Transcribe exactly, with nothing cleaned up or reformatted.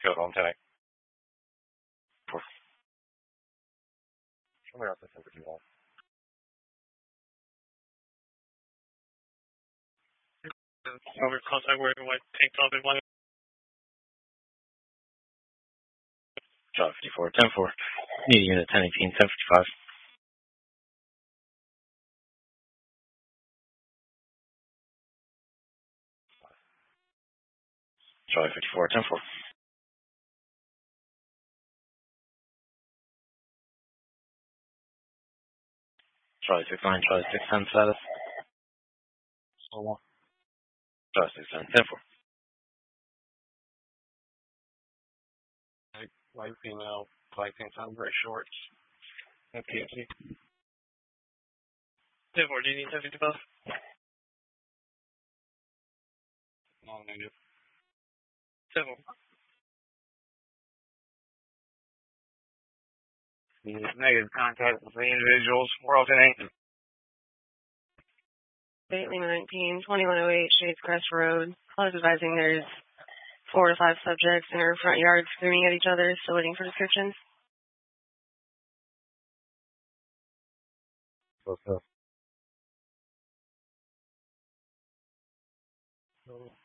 Go home tonight. Four. Somewhere else I sent it to you all. Over contact wearing white tank top and white. Charlie fifty-four, ten four. Need unit ten eighteen, ten fifty-five. Charlie fifty-four, ten four. Charlie six nine, Charlie six ten status. So, Charlie six ten, ten four. white, white female, white tank top, gray shorts. And P F C. ten four, do you need ten fifty-five? No, negative. ten four. Negative contact with the individuals. We're alternating. Lima nineteen, twenty-one oh eight, Shades Crest Road. I was advising there's four to five subjects in our front yard screaming at each other, still waiting for descriptions. What's up? So,